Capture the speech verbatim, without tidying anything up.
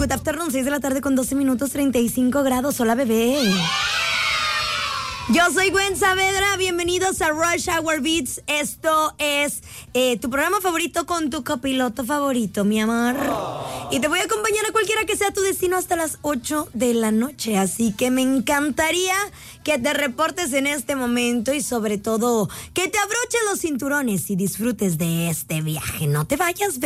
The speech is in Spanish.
Good afternoon, seis de la tarde con doce minutos, treinta y cinco grados. Hola, bebé. Yo soy Gwen Saavedra, bienvenidos a Rush Hour Beats. Esto es eh, tu programa favorito con tu copiloto favorito, mi amor. Y te voy a acompañar a cualquiera que sea tu destino hasta las ocho de la noche. Así que me encantaría que te reportes en este momento y sobre todo que te abroches los cinturones y disfrutes de este viaje. No te vayas, baby.